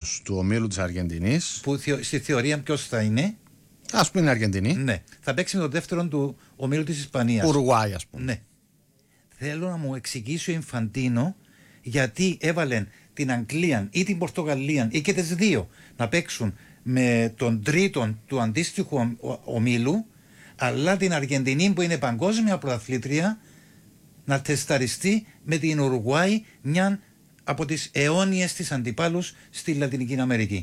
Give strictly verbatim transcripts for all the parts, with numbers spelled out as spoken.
αντίπαλος του ομίλου της Αργεντινής. Που στη θεωρία ποιος θα είναι? Ας πούμε είναι Αργεντινή. Ναι. Θα παίξει με τον δεύτερο του ομίλου της Ισπανίας. Ουρουάη, ας πούμε. Ναι. Θέλω να μου εξηγήσει ο Ινφαντίνο γιατί έβαλε την Αγγλία ή την Πορτογαλία ή και τις δύο να παίξουν με τον τρίτον του αντίστοιχου ομίλου, αλλά την Αργεντινή που είναι παγκόσμια πρωταθλήτρια να τεσταριστεί με την Ουρουάη, μια από τις αιώνιες της αντιπάλους στη Λατινική Αμερική.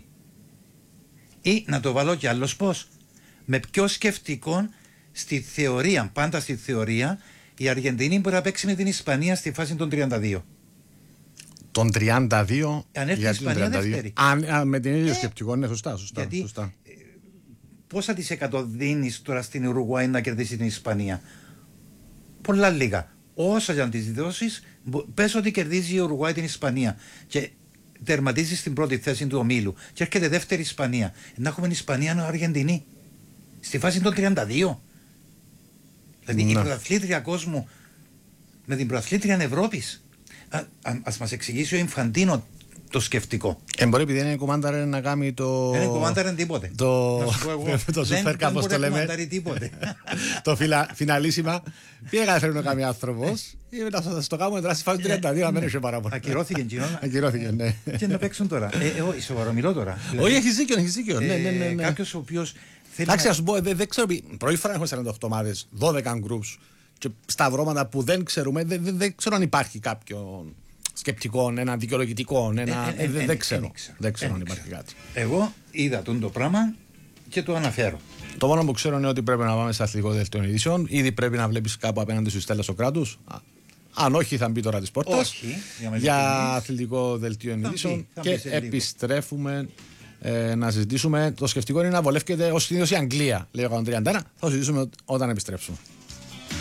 Ή να το βάλω κι άλλος πώς, με πιο σκεφτικό στη θεωρία, πάντα στη θεωρία, η Αργεντινή μπορεί να παίξει με την Ισπανία στη φάση των τριάντα δύο. Των τριάντα δύο. Αν έρθει η Ισπανία δεύτερη. Αν, αν, με την ίδια ε, σκεπτικό, ναι, σωστά. σωστά, γιατί, σωστά. Ε, πόσα της εκατό δίνεις τώρα στην Ουρουάη να κερδίσει την Ισπανία? Πολλά λίγα. Όσα για να τις δώσεις, πες ότι κερδίζει η Ουρουάη την Ισπανία και τερματίζει στην πρώτη θέση του ομίλου και έρχεται δεύτερη Ισπανία. Να έχουμε Ισπανία Αργεντινή στη φάση των τριάντα δύο. Δηλαδή να. Η πρωταθλήτρια κόσμου με την πρωταθλήτρια Ευρώπης. Α, α, ας μας εξηγήσει ο Ινφαντίνο το σκεφτικό. Ε, μπορεί επειδή είναι κομμάνταρε να κάνει το. Δεν είναι κομμάνταρε τίποτε. Το, το δεν, σούπερ, κάπως το λέμε. Τίποτε. Το φιλα, φιναλίσιμα. Πήγα να φέρνω κάποιο άνθρωπο. Ή μετά θα το κάνουμε τώρα στη φάση τριάντα δύο, να μένει σε παράπονο. Ακυρώθηκε κοινό. Ακυρώθηκε, ναι. Και να παίξουν τώρα. Ε, σοβαρομιλώ τώρα. Όχι, έχει δίκιο, έχει δίκιο. Κάποιο ο οποίο. Εντάξει, α πούμε, δεν ξέρω. Πρώτη φορά έχουμε σαράντα οκτώ ομάδες, δώδεκα groups. Και σταυρώματα που δεν ξέρουμε, δεν, δεν, δεν ξέρω αν υπάρχει κάποιο σκεπτικό, ένα δικαιολογητικό, ένα. Ε, ε, ε, δεν, ε, δεν ξέρω. Ε, δεν ξέρω ε, αν υπάρχει κάτι. Εγώ είδα τον το πράγμα και το αναφέρω. Το μόνο που ξέρω είναι ότι πρέπει να πάμε σε αθλητικό δελτίο ειδήσεων. Ήδη πρέπει να βλέπει κάπου απέναντι στη Στέλλα Σοκράτου. Αν όχι, θα μπει τώρα τη πόρτα. Για, για αθλητικό δελτίο ειδήσεων. Και επιστρέφουμε ε, να συζητήσουμε. Το σκεπτικό είναι να βολεύεται ω συνήθω η Αγγλία, λέει ο εκατόν τριάντα ένα. Θα το συζητήσουμε όταν επιστρέψουμε.